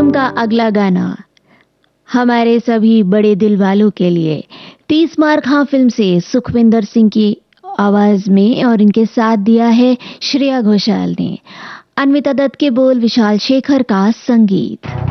Film का अगला गाना हमारे सभी बड़े दिल वालों के लिए 30 मार खां फिल्म से सुखविंदर सिंह की आवाज में, और इनके साथ दिया है श्रेया घोषाल ने। अन्विता दत्त के बोल, विशाल शेखर का संगीत।